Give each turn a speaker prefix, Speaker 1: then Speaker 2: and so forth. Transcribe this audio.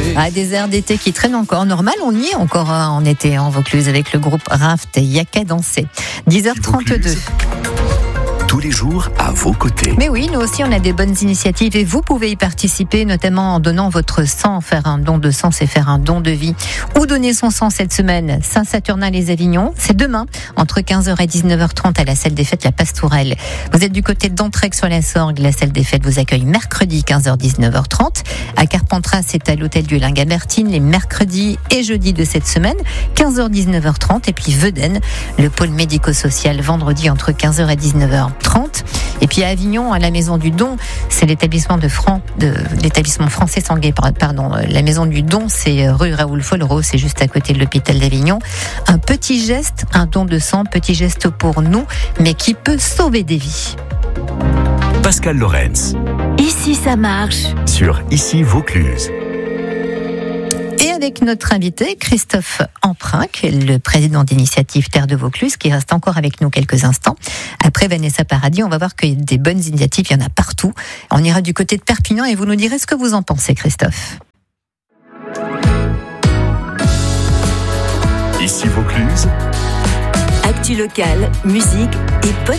Speaker 1: Des airs d'été qui traînent encore. Normal, on y est encore en été en Vaucluse avec le groupe Raft et Yaka Danser. 10h32.
Speaker 2: Tous les jours à vos côtés.
Speaker 1: Mais oui, nous aussi on a des bonnes initiatives et vous pouvez y participer, notamment en donnant votre sang. Faire un don de sang, c'est faire un don de vie. Où donner son sang cette semaine? Saint-Saturnin-les-Avignon, c'est demain, entre 15h et 19h30 à la salle des fêtes La Pastourelle. Vous êtes du côté d'Entraigue-sur-la-Sorgue, la salle des fêtes vous accueille mercredi 15h-19h30. À Carpentras, c'est à l'hôtel du Lingue-à-Bertine, les mercredis et jeudis de cette semaine, 15h-19h30. Et puis Vedennes, le pôle médico-social, vendredi entre 15h et 19h30. Et puis à Avignon, à la Maison du Don, c'est l'établissement français Sanguet, la Maison du Don, c'est rue Raoul Follereau, c'est juste à côté de l'hôpital d'Avignon. Un petit geste, un don de sang, petit geste pour nous, mais qui peut sauver des vies.
Speaker 2: Pascal Lorenz.
Speaker 3: Ici ça marche.
Speaker 2: Sur Ici Vaucluse.
Speaker 1: Et avec notre invité, Christophe Emprunt, le président d'initiative Terre de Vaucluse, qui reste encore avec nous quelques instants. Après Vanessa Paradis, on va voir qu'il y a des bonnes initiatives, il y en a partout. On ira du côté de Perpignan et vous nous direz ce que vous en pensez, Christophe.
Speaker 2: Ici Vaucluse.
Speaker 3: Actu locale, musique et